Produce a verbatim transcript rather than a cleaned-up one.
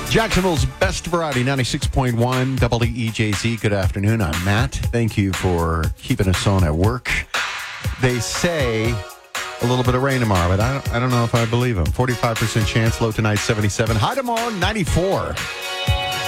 Jacksonville's best variety, ninety-six point one W E J Z. Good afternoon. I'm Matt. Thank you for keeping us on at work. They say a little bit of rain tomorrow, but I don't, I don't know if I believe them. forty-five percent chance, low tonight, seventy-seven. High tomorrow, ninety-four.